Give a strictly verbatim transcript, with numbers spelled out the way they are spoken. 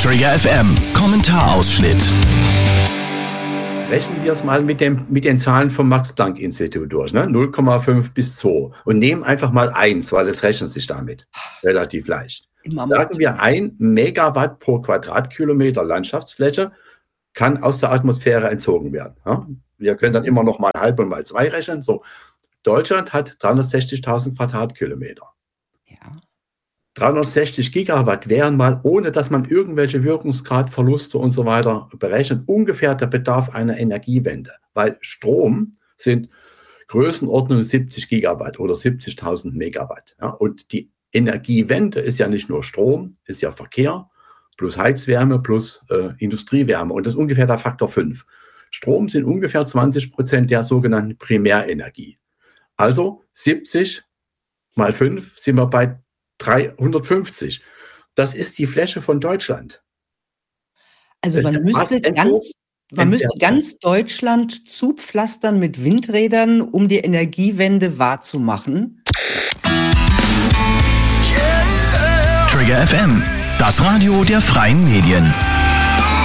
Trigger F M Kommentarausschnitt. Rechnen wir es mal mit, dem, mit den Zahlen vom Max-Planck-Institut durch, ne? null Komma fünf bis zwei. Und nehmen einfach mal eins, weil es rechnet sich damit relativ leicht. Sagen wir, ein Megawatt pro Quadratkilometer Landschaftsfläche kann aus der Atmosphäre entzogen werden. Ja? Wir können dann immer noch mal halb und mal zwei rechnen. So. Deutschland hat dreihundertsechzigtausend Quadratkilometer. Ja. dreihundertsechzig Gigawatt wären mal, ohne dass man irgendwelche Wirkungsgradverluste und so weiter berechnet, ungefähr der Bedarf einer Energiewende. Weil Strom sind Größenordnung siebzig Gigawatt oder siebzigtausend Megawatt. Ja? Und die Energiewende ist ja nicht nur Strom, ist ja Verkehr, plus Heizwärme, plus äh, Industriewärme. Und das ist ungefähr der Faktor fünf. Strom sind ungefähr zwanzig Prozent der sogenannten Primärenergie. Also siebzig mal fünf sind wir bei dreihundertfünfzig. Das ist die Fläche von Deutschland. Also man müsste ganz, man müsste ganz Deutschland zupflastern mit Windrädern, um die Energiewende wahrzumachen. Trigger F M, das Radio der freien Medien.